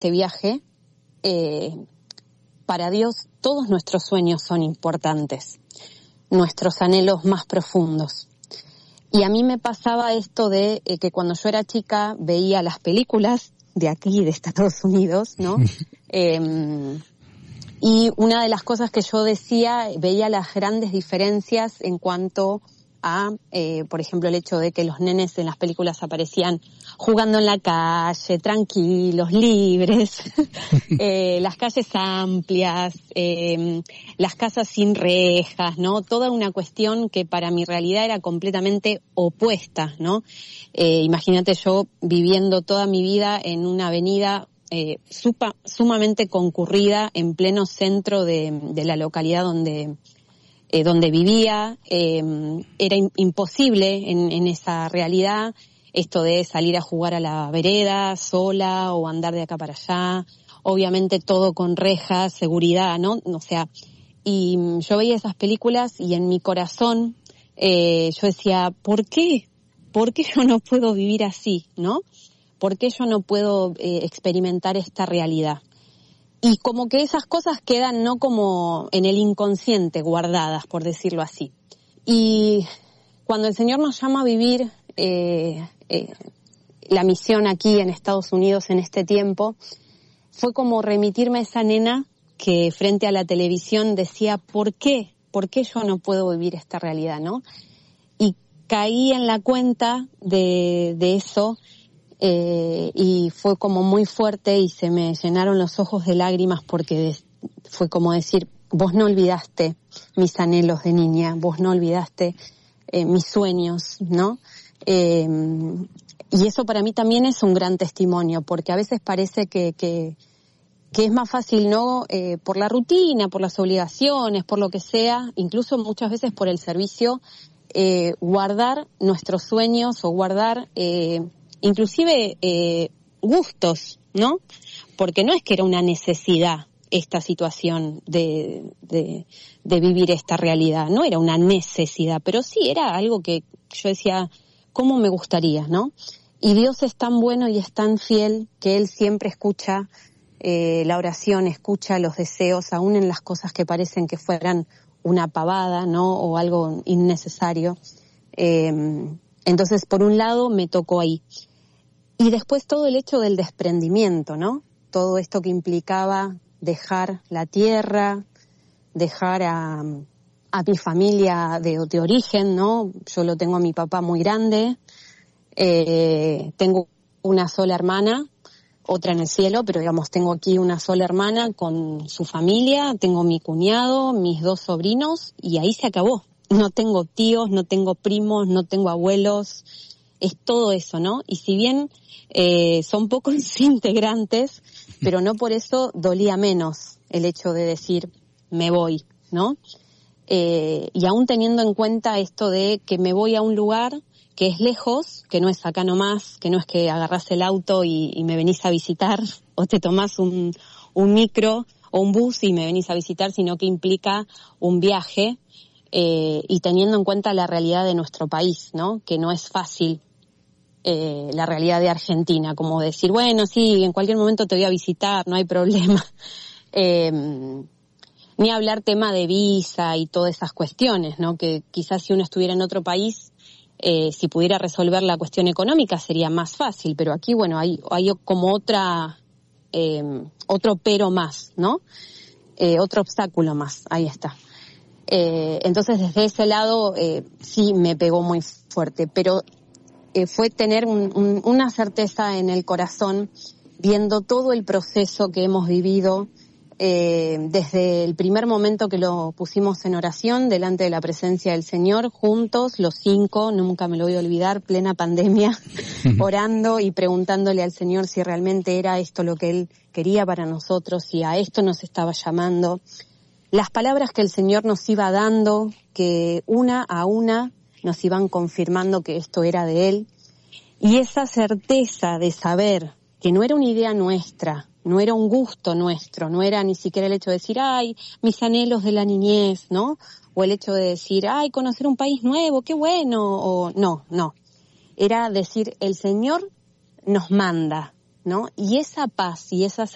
este viaje, para Dios todos nuestros sueños son importantes, nuestros anhelos más profundos. Y a mí me pasaba esto de que cuando yo era chica veía las películas de aquí, de Estados Unidos, ¿no? Y una de las cosas que yo decía, veía las grandes diferencias en cuanto a, por ejemplo, el hecho de que los nenes en las películas aparecían jugando en la calle, tranquilos, libres, las calles amplias, las casas sin rejas, ¿no? Toda una cuestión que para mi realidad era completamente opuesta, ¿no? Imagínate yo viviendo toda mi vida en una avenida sumamente concurrida en pleno centro de la localidad donde vivía. Era imposible en esa realidad esto de salir a jugar a la vereda sola o andar de acá para allá, obviamente todo con rejas, seguridad, ¿no? O sea, y yo veía esas películas y en mi corazón yo decía, ¿por qué? ¿Por qué yo no puedo vivir así, no? ¿Por qué yo no puedo experimentar esta realidad? Y como que esas cosas quedan no como en el inconsciente guardadas, por decirlo así. Y cuando el Señor nos llama a vivir la misión aquí en Estados Unidos en este tiempo, fue como remitirme a esa nena que frente a la televisión decía, ¿por qué? ¿Por qué yo no puedo vivir esta realidad, no? Y caí en la cuenta de eso. Y fue como muy fuerte y se me llenaron los ojos de lágrimas porque fue como decir, vos no olvidaste mis anhelos de niña, vos no olvidaste mis sueños, ¿no? Y eso para mí también es un gran testimonio, porque a veces parece que es más fácil, ¿no? Por la rutina, por las obligaciones, por lo que sea, incluso muchas veces por el servicio, guardar nuestros sueños o guardar inclusive gustos, ¿no? Porque no es que era una necesidad esta situación de vivir esta realidad, no era una necesidad, pero sí era algo que yo decía, ¿cómo me gustaría, no? Y Dios es tan bueno y es tan fiel que Él siempre escucha la oración, escucha los deseos, aún en las cosas que parecen que fueran una pavada, ¿no? O algo innecesario. Entonces, por un lado, me tocó ahí. Y después todo el hecho del desprendimiento, ¿no? Todo esto que implicaba dejar la tierra, dejar a mi familia de origen, ¿no? Yo lo tengo a mi papá muy grande, tengo una sola hermana, otra en el cielo, pero digamos, tengo aquí una sola hermana con su familia, tengo mi cuñado, mis 2 sobrinos, y ahí se acabó. No tengo tíos, no tengo primos, no tengo abuelos, es todo eso, ¿no? Y si bien son pocos integrantes, pero no por eso dolía menos el hecho de decir, me voy, ¿no? Y aún teniendo en cuenta esto de que me voy a un lugar que es lejos, que no es acá nomás, que no es que agarrás el auto y me venís a visitar, o te tomás un micro o un bus y me venís a visitar, sino que implica un viaje, y teniendo en cuenta la realidad de nuestro país, ¿no? Que no es fácil la realidad de Argentina, como decir, bueno, sí, en cualquier momento te voy a visitar, no hay problema. Ni hablar tema de visa y todas esas cuestiones, ¿no? Que quizás si uno estuviera en otro país, si pudiera resolver la cuestión económica sería más fácil, pero aquí, bueno, hay como otro pero más, ¿no? Otro obstáculo más, ahí está. Entonces desde ese lado sí me pegó muy fuerte, pero fue tener una certeza en el corazón viendo todo el proceso que hemos vivido desde el primer momento que lo pusimos en oración delante de la presencia del Señor, juntos, los 5, nunca me lo voy a olvidar, plena pandemia, orando y preguntándole al Señor si realmente era esto lo que Él quería para nosotros, si a esto nos estaba llamando. Las palabras que el Señor nos iba dando, que una a una nos iban confirmando que esto era de Él. Y esa certeza de saber que no era una idea nuestra, no era un gusto nuestro, no era ni siquiera el hecho de decir, ay, mis anhelos de la niñez, ¿no? O el hecho de decir, ay, conocer un país nuevo, qué bueno, o no. Era decir, el Señor nos manda, ¿no? Y esa paz y esa